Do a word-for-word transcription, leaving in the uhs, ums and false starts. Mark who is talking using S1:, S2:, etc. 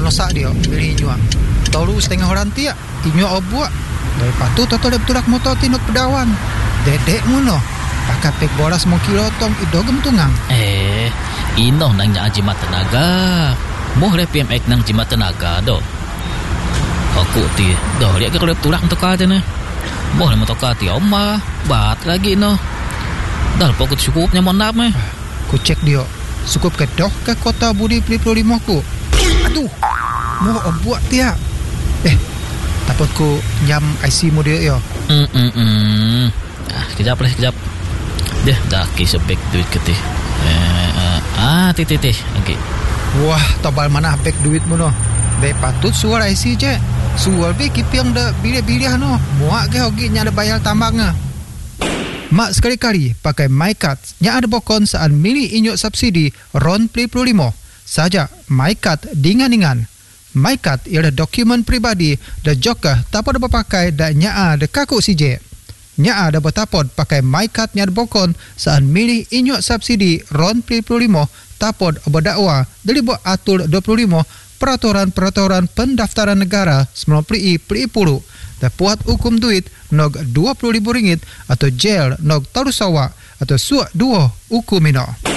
S1: losak dia beli inyo. Tolu setengah orang tiak inyo obuak. Dari patu toto dep turak motor tinuk pedawan. Dedek muno. Pakai pek boras mo kilotong idogem tungang.
S2: Eh, ino nang nya jimat tenaga. Moh le P M X nang jimat tenaga do. Aku ti, dah lihat ke kalau turak untuk kata ni. Moh le motor kati oma, bat lagi no. Dah pokok cukupnya mondap meh.
S1: Ku cek dia. Cukup ke doh ke kota Budi Pelipul lima ku. Aduh. Moh obuak tiak. Eh, takut ku nyam I C mu dia yo.
S2: Hmm hmm hmm. Ah, kejap lah, kejap. Deh, dah kisah back duit ke teh. Eh, uh, ah, teh teh teh. Okey.
S1: Wah, tobal mana back duit mu no. Dek patut suar I C je. Suar be kipiang dah bilih-bilih no. Muak ke hogi nya ada bayar tambangnya. Mak sekali-kali pakai MyCard nya ada bokon saat milih inyo subsidi RON Pelipul lima. Saja MyCard dingan-dingan. MyCard ialah dokumen pribadi dan juga dapat dipakai dan nya ada kaku C J. Nya ada bertapot pakai MyCard nya ada bokon saat milih inyo subsidi RON Pelipul lima tapot berdakwa dari buat atur dua puluh lima Peraturan-Peraturan Pendaftaran Negara sembilan puluh I Pelipulu dan puat hukum duit nog dua puluh ribu ringgit atau jail nog tarusawa atau suak dua hukum ino.